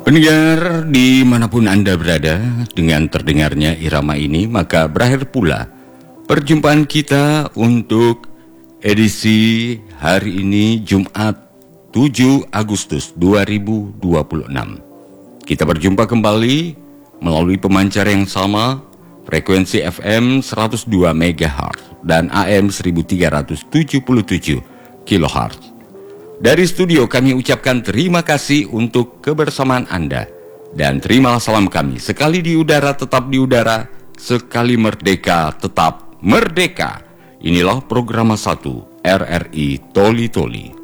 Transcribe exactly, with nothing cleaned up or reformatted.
Pendengar dimanapun Anda berada, dengan terdengarnya irama ini, maka berakhir pula perjumpaan kita untuk edisi hari ini Jumat tujuh Agustus dua ribu dua puluh enam. Kita berjumpa kembali melalui pemancar yang sama, frekuensi F M seratus dua megahertz dan A M seribu tiga ratus tujuh puluh tujuh kilohertz. Dari studio kami ucapkan terima kasih untuk kebersamaan Anda. Dan terimalah salam kami, sekali di udara tetap di udara, sekali merdeka tetap merdeka. Inilah program satu R R I Toli Toli.